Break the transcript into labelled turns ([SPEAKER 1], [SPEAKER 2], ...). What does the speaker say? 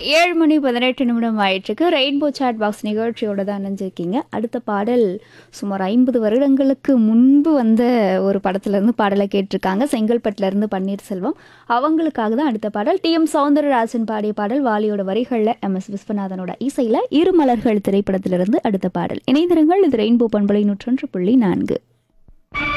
[SPEAKER 1] 7:18 ஆயிட்டிருக்கு. Rainbow chat box நிகழ்ச்சியோட தான் இணைஞ்சிருக்கீங்க. அடுத்த பாடல் சுமார் 50 வருடங்களுக்கு முன்பு வந்த ஒரு படத்துலேருந்து பாடலை கேட்டிருக்காங்க. செங்கல்பட்டுலேருந்து பன்னீர்செல்வம். அவங்களுக்காக தான் அடுத்த பாடல். டி.எம். சௌந்தரராஜன் பாடிய பாடல். வாலியோட வரிகளில் எம்.எஸ். விஸ்வநாதனோட இசையில் இருமலர்கள் திரைப்படத்திலிருந்து அடுத்த பாடல். இணைந்திருங்கள். இது ரெயின்போ பண்பலை 101.4.